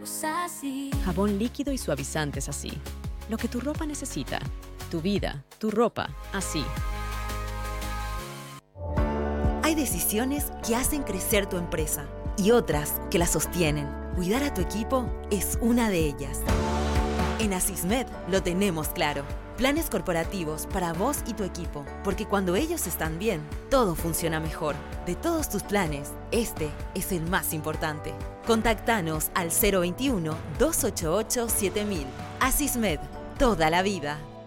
somos así. Jabón líquido y suavizantes así. Lo que tu ropa necesita. Tu vida, tu ropa, así. Hay decisiones que hacen crecer tu empresa y otras que la sostienen. Cuidar a tu equipo es una de ellas. En Asismed lo tenemos claro. Planes corporativos para vos y tu equipo, porque cuando ellos están bien, todo funciona mejor. De todos tus planes, este es el más importante. Contactanos al 021-288-7000. Asismed, toda la vida.